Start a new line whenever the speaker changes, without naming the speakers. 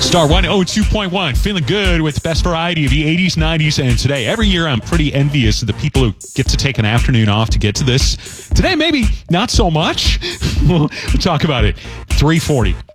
Star 102.1, feeling good with the best variety of the 80s, 90s, and today. Every year I'm pretty envious of the people who get to take an afternoon off to get to this. Today, maybe not so much. We'll talk about it. 3:40.